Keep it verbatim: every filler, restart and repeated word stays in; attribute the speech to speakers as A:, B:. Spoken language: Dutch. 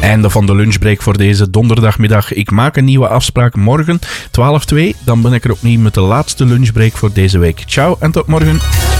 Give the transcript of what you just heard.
A: Einde van de lunchbreak voor deze donderdagmiddag. Ik maak een nieuwe afspraak morgen, twaalf twee. Dan ben ik er opnieuw met de laatste lunchbreak voor deze week. Ciao en tot morgen.